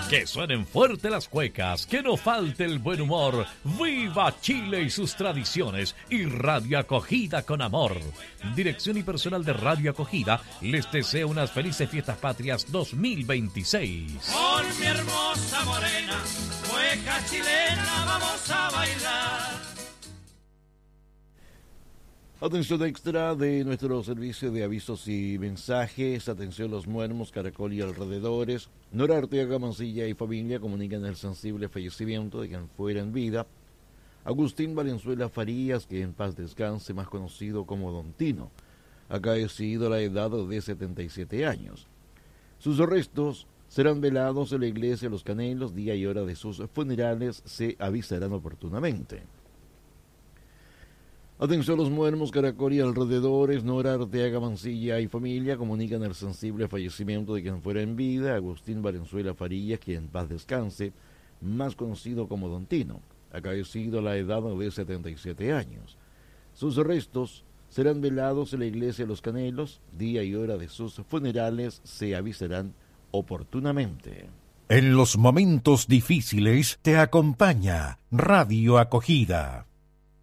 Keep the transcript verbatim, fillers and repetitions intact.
Que suenen fuerte las cuecas, que no falte el buen humor. ¡Viva Chile y sus tradiciones! Y Radio Acogida con amor. Dirección y personal de Radio Acogida les desea unas felices fiestas patrias dos mil veintiséis. Con mi hermosa morena, cueca chilena, vamos a bailar. Atención extra de nuestro servicio de avisos y mensajes. Atención Los Muermos, Caracol y alrededores. Nora Arteaga Mancilla y familia comunican el sensible fallecimiento de quien fuera en vida Agustín Valenzuela Farías, que en paz descanse, más conocido como Don Tino, acaecido a la edad de setenta y siete años. Sus restos serán velados en la iglesia Los Canelos. Día y hora de sus funerales se avisarán oportunamente. Atención Los Muermos, Caracol y alrededores. Nora Arteaga Mancilla y familia comunican el sensible fallecimiento de quien fuera en vida Agustín Valenzuela Farías, que en paz descanse, más conocido como Don Tino, acaecido a la edad de setenta y siete años. Sus restos serán velados en la iglesia Los Canelos. Día y hora de sus funerales se avisarán oportunamente. En los momentos difíciles te acompaña Radio Acogida.